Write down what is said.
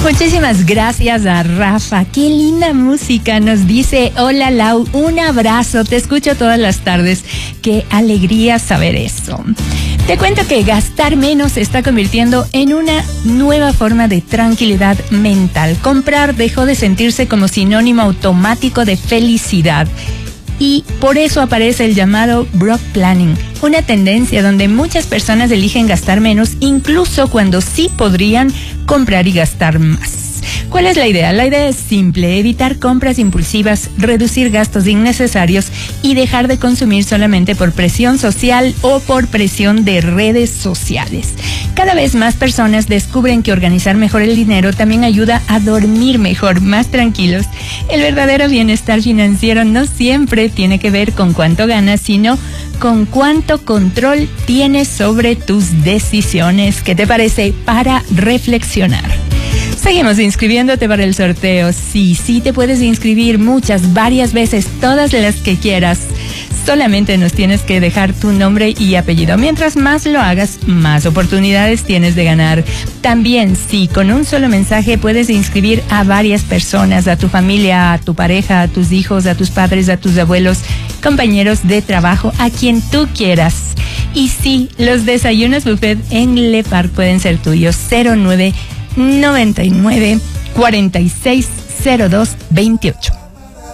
Muchísimas gracias a Rafa. Qué linda música. Nos dice: hola Lau, un abrazo. Te escucho todas las tardes. Qué alegría saber eso. Te cuento que gastar menos se está convirtiendo en una nueva forma de tranquilidad mental. Comprar dejó de sentirse como sinónimo automático de felicidad. Y por eso aparece el llamado broke planning, una tendencia donde muchas personas eligen gastar menos incluso cuando sí podrían comprar y gastar más. ¿Cuál es la idea? La idea es simple: evitar compras impulsivas, reducir gastos innecesarios y dejar de consumir solamente por presión social o por presión de redes sociales. Cada vez más personas descubren que organizar mejor el dinero también ayuda a dormir mejor, más tranquilos. El verdadero bienestar financiero no siempre tiene que ver con cuánto ganas, sino con cuánto control tienes sobre tus decisiones. ¿Qué te parece? Para reflexionar. Seguimos inscribiéndote para el sorteo. Sí, te puedes inscribir varias veces, todas las que quieras. Solamente nos tienes que dejar tu nombre y apellido. Mientras más lo hagas, más oportunidades tienes de ganar. También, con un solo mensaje puedes inscribir a varias personas, a tu familia, a tu pareja, a tus hijos, a tus padres, a tus abuelos, compañeros de trabajo, a quien tú quieras. Y los desayunos buffet en Le Parc pueden ser tuyos. 0999 460228.